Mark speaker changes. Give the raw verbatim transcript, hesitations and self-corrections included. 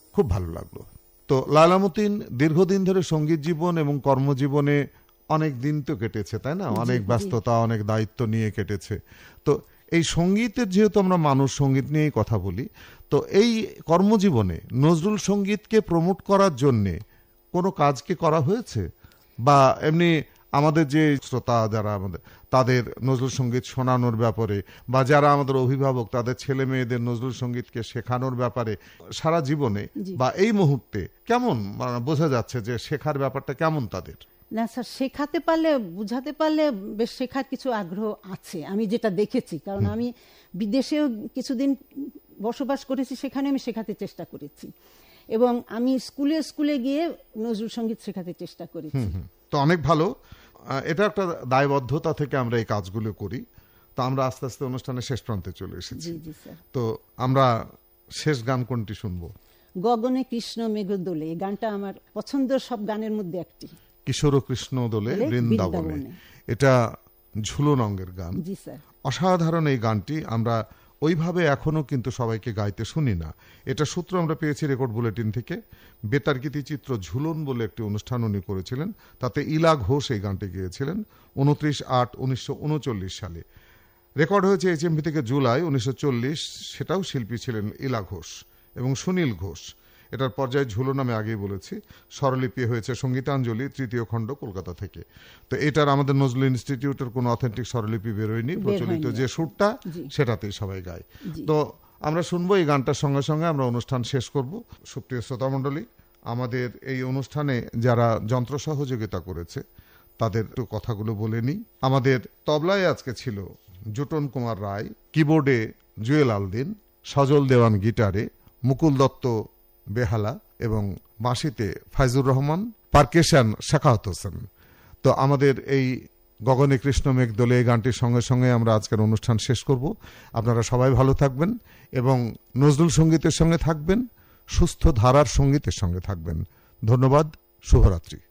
Speaker 1: খুব ভালো লাগলো। তো লায়লা মতিন দীর্ঘদিন ধরে সঙ্গীত জীবন এবং কর্মজীবনে অনেক দিন তো কেটেছে, তাই না? অনেক ব্যস্ততা, অনেক দায়িত্ব নিয়ে কেটেছে। তো এই সঙ্গীতের, যেহেতু আমরা মানুষ সঙ্গীত নিয়েই কথা বলি, তো এই কর্মজীবনে নজরুল সঙ্গীতকে প্রমোট করার জন্যে কোনো কাজ কি করা হয়েছে? বা এমনি আমাদের যে শ্রোতা যারা আমাদের, তাদের নজরুল সঙ্গীত শোনানোর ব্যাপারে, বা যারা আমাদের অভিভাবক তাদের ছেলে মেয়েদের নজরুল সঙ্গীতকে শেখানোর ব্যাপারে সারা জীবনে বা এই মুহূর্তে কেমন বোঝা যাচ্ছে যে শেখার ব্যাপারটা কেমন তাদের?
Speaker 2: না স্যার, শেখাতে পারলে, বুঝাতে পারলে বেশ শেখার কিছু আগ্রহ আছে, আমি যেটা দেখেছি। কারণ আমি বিদেশেও কিছুদিন বসবাস করেছি, সেখানে আমি শেখাতে চেষ্টা করেছি, এবং আমি স্কুলে স্কুলে গিয়ে নজরুল সঙ্গীত শেখাতে চেষ্টা করেছি।
Speaker 1: তো অনেক ভালো, এটা একটা দায়বদ্ধতা থেকে আমরা এই কাজগুলো করি। তো আমরা আস্তে আস্তে অনুষ্ঠানের শেষ প্রান্তে চলে এসেছি। তো আমরা শেষ গান কোনটি শুনবো?
Speaker 2: গগনে কৃষ্ণ মেঘ দোলে, এই গানটা আমার পছন্দের সব গানের মধ্যে একটি।
Speaker 1: কিশোর কৃষ্ণ দোলে বৃন্দাবনে, এটা ঝুলন অঙ্গের গান। অসাধারণ এই গানটি আমরা ওইভাবে এখনো কিন্তু সবাইকে গাইতে শুনি না। এটা সূত্র আমরা পেয়েছি রেকর্ড বুলেটিন থেকে। বেতার গীতিচিত্র ঝুলন বলে একটি অনুষ্ঠান উনি করেছিলেন, তাতে ইলা ঘোষ এই গানটি গেয়েছিলেন উনত্রিশ আট উনিশশো উনচল্লিশ সালে। রেকর্ড হয়েছে এইচএমভি থেকে জুলাই উনিশশো চল্লিশ, সেটাও শিল্পী ছিলেন ইলা ঘোষ এবং সুনীল ঘোষ। এটার পর্যায়ে ঝুলন আমি আগেই বলেছি। স্বরলিপি হয়েছে সঙ্গীতাঞ্জলি তৃতীয় খণ্ড কলকাতা থেকে। তো এটার আমাদের নজরুল ইনস্টিটিউটের কোনো অথেন্টিক স্বরলিপি বেরোয়নি, প্রচলিত যে সুরটা সেটাতেই সবাই গায়। তো আমরা শুনবো এই গানটার সঙ্গে সঙ্গে আমরা অনুষ্ঠান শেষ করব। সুপ্রিয় শ্রোতা মণ্ডলী, আমাদের এই অনুষ্ঠানে যারা যন্ত্র সহযোগিতা করেছে তাদের একটু কথাগুলো বলে নিই। আমাদের তবলায় আজকে ছিল জুটন কুমার রায়, কিবোর্ডে জুয়েল আলদিন, সজল দেওয়ান গিটারে, মুকুল দত্ত বেহালা এবং বাঁশিতে ফাইজুর রহমান, পারকেশন শাখাওয়াত হোসেন। তো আমাদের এই গগনে কৃষ্ণ মেঘ দোলে এই গানটির সঙ্গে সঙ্গে আমরা আজকের অনুষ্ঠান শেষ করব। আপনারা সবাই ভালো থাকবেন এবং নজরুল সঙ্গীতের সঙ্গে থাকবেন, সুস্থ ধারার সঙ্গীতের সঙ্গে থাকবেন। ধন্যবাদ, শুভরাত্রি।